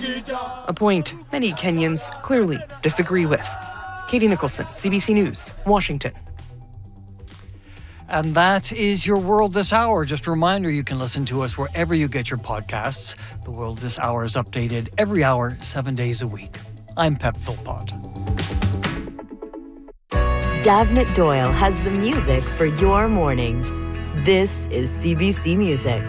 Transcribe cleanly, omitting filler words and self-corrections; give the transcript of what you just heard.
A point many Kenyans clearly disagree with. Katie Nicholson, CBC News, Washington. And that is your World This Hour. Just a reminder, you can listen to us wherever you get your podcasts. The World This Hour is updated every hour, 7 days a week. I'm Pep Philpott. Davnit Doyle has the music for your mornings. This is CBC Music.